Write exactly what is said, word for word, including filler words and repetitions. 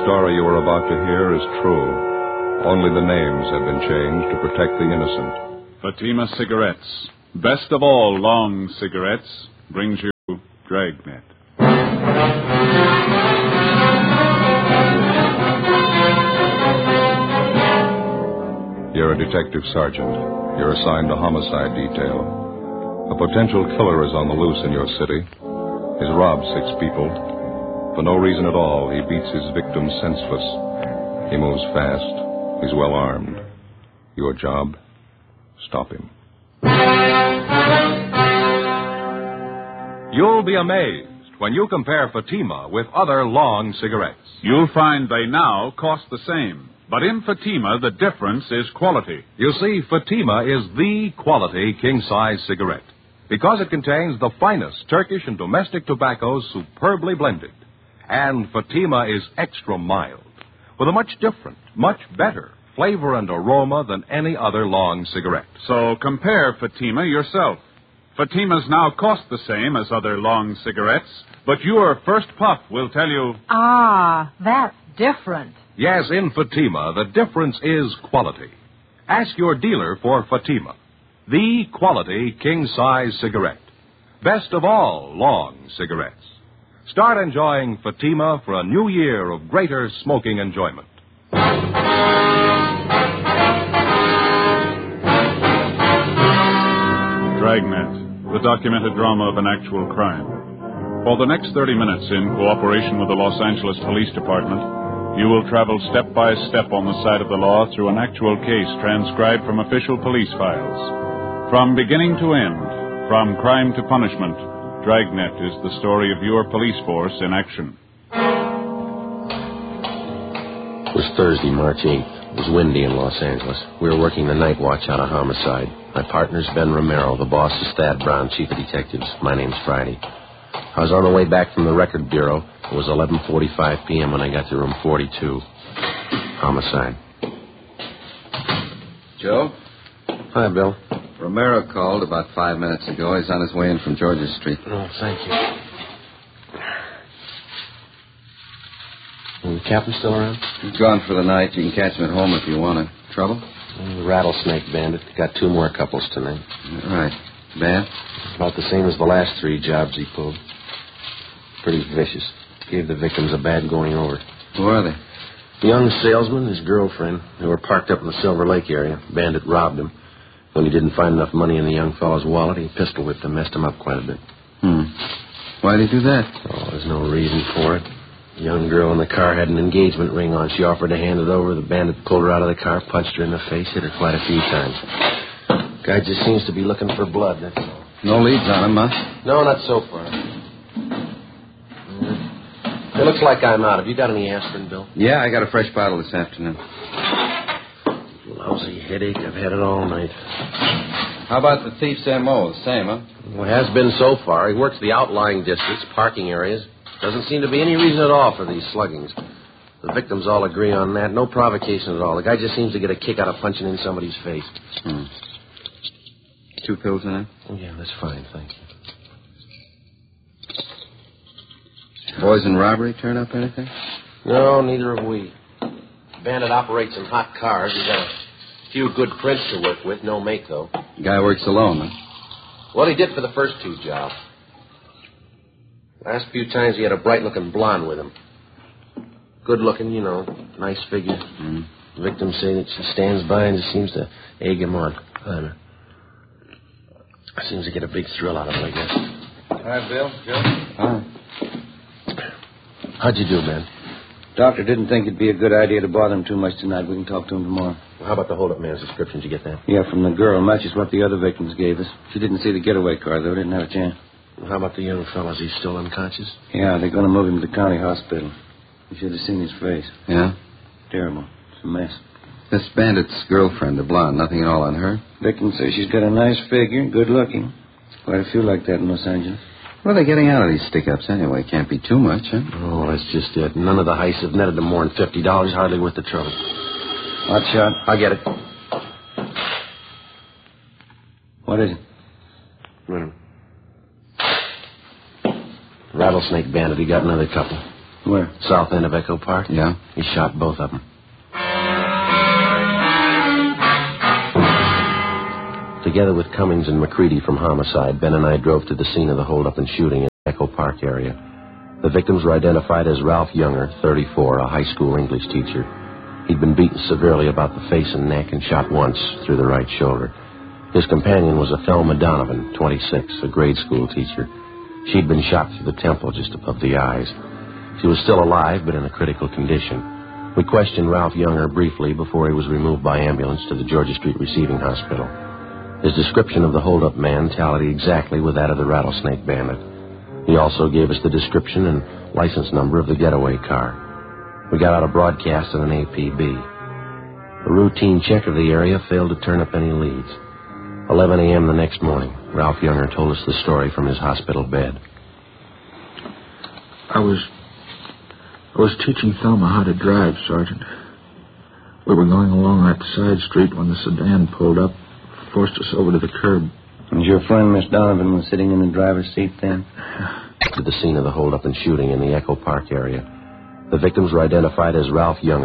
story you are about to hear is true. Only the names have been changed to protect the innocent. Fatima Cigarettes, best of all long cigarettes, brings you Dragnet. You're a detective sergeant. You're assigned to homicide detail. A potential killer is on the loose in your city. He's robbed six people. For no reason at all, he beats his victims senseless. He moves fast. He's well armed. Your job? Stop him. You'll be amazed when you compare Fatima with other long cigarettes. You'll find they now cost the same. But in Fatima, the difference is quality. You see, Fatima is the quality king-size cigarette because it contains the finest Turkish and domestic tobaccos superbly blended. And Fatima is extra mild, with a much different, much better flavor and aroma than any other long cigarette. So compare Fatima yourself. Fatimas now cost the same as other long cigarettes, but your first puff will tell you... Ah, that's different. Yes, in Fatima, the difference is quality. Ask your dealer for Fatima, the quality king-size cigarette. Best of all long cigarettes. Start enjoying Fatima for a new year of greater smoking enjoyment. Dragnet, the documented drama of an actual crime. For the next thirty minutes, in cooperation with the Los Angeles Police Department, you will travel step by step on the side of the law through an actual case transcribed from official police files. From beginning to end, from crime to punishment, Dragnet is the story of your police force in action. It was Thursday, March eighth. It was windy in Los Angeles. We were working the night watch on a homicide. My partner's Ben Romero. The boss is Thad Brown, chief of detectives. My name's Friday. I was on the way back from the record bureau. It was eleven forty-five p.m. when I got to room forty-two. Homicide. Joe? Hi, Bill. Romero called about five minutes ago. He's on his way in from Georgia Street. Oh, thank you. Is the captain still around? He's gone for the night. You can catch him at home if you want him. Trouble? The Rattlesnake Bandit. Got two more couples tonight. All right. Bad? About the same as the last three jobs he pulled. Pretty vicious. Gave the victims a bad going over. Who are they? The young salesman and his girlfriend. They were parked up in the Silver Lake area. Bandit robbed him. When he didn't find enough money in the young fellow's wallet, he pistol whipped him, messed him up quite a bit. Hmm. Why'd he do that? Oh, there's no reason for it. The young girl in the car had an engagement ring on. She offered to hand it over. The bandit pulled her out of the car, punched her in the face, hit her quite a few times. Guy just seems to be looking for blood, that's all. No leads on him, huh? No, not so far. It looks like I'm out. Have you got any aspirin, Bill? Yeah, I got a fresh bottle this afternoon. Lousy headache. I've had it all night. How about the thief's M O? The same, huh? Well, it has been so far. He works the outlying districts, parking areas. Doesn't seem to be any reason at all for these sluggings. The victims all agree on that. No provocation at all. The guy just seems to get a kick out of punching in somebody's face. Hmm. Two pills in it? Oh, yeah, that's fine, thank you. Boys in robbery turn up anything? No, neither have we. Bandit operates in hot cars. He's got a few good prints to work with. No make, though. Guy works alone, huh? Well, he did for the first two jobs. Last few times he had a bright-looking blonde with him. Good-looking, you know, nice figure. Mm. Victims say that she stands by and just seems to egg him on. Uh, seems to get a big thrill out of it, I guess. Hi, Bill. Joe? Hi. How'd you do, Ben? Doctor didn't think it'd be a good idea to bother him too much tonight. We can talk to him tomorrow. Well, how about the hold-up man's description? Did you get that? Yeah, from the girl. Matches what the other victims gave us. She didn't see the getaway car, though. Didn't have a chance. Well, how about the young fellow? Is he still unconscious? Yeah, they're going to move him to the county hospital. You should have seen his face. Yeah? Terrible. It's a mess. This bandit's girlfriend, the blonde, nothing at all on her? Victim says she's got a nice figure, good looking. Quite a few like that in Los Angeles. What are they getting out of these stick-ups anyway? Can't be too much, huh? Oh, that's just it. None of the heists have netted them more than fifty dollars. Hardly worth the trouble. Hot shot. I'll get it. What is it? Wait a minute. Rattlesnake Bandit. He got another couple. Where? South end of Echo Park. Yeah? He shot both of them. Together with Cummings and McCready from Homicide, Ben and I drove to the scene of the holdup and shooting in the Echo Park area. The victims were identified as Ralph Younger, thirty-four, a high school English teacher. He'd been beaten severely about the face and neck and shot once through the right shoulder. His companion was a Thelma Donovan, twenty-six, a grade school teacher. She'd been shot through the temple just above the eyes. She was still alive, but in a critical condition. We questioned Ralph Younger briefly before he was removed by ambulance to the Georgia Street Receiving Hospital. His description of the hold-up man tallied exactly with that of the Rattlesnake Bandit. He also gave us the description and license number of the getaway car. We got out a broadcast and an A P B. A routine check of the area failed to turn up any leads. eleven a.m. the next morning, Ralph Younger told us the story from his hospital bed. I was... I was teaching Thelma how to drive, Sergeant. We were going along that side street when the sedan pulled up, forced us over to the curb. And your friend, Miss Donovan, was sitting in the driver's seat then? To the scene of the holdup and shooting in the Echo Park area. The victims were identified as Ralph Younger.